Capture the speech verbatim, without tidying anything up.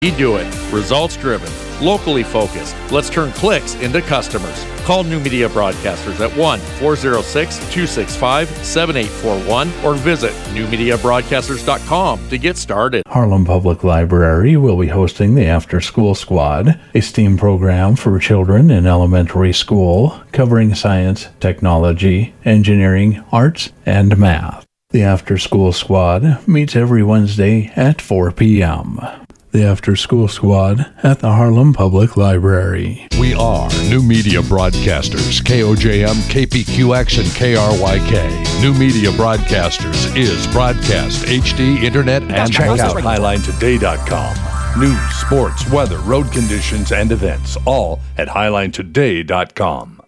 We do it. Results driven. Locally focused. Let's turn clicks into customers. Call New Media Broadcasters at one four zero six, two six five, seven eight four one or visit new media broadcasters dot com to get started. Harlem Public Library will be hosting the After School Squad, a STEAM program for children in elementary school covering science, technology, engineering, arts, and math. The After School Squad meets every Wednesday at four p.m. The After School Squad at the Harlem Public Library. We are New Media Broadcasters, K O J M, K P Q X, and K R Y K. New Media Broadcasters is broadcast, H D, internet, and check mobile. out highline today dot com. News, sports, weather, road conditions, and events, all at highline today dot com.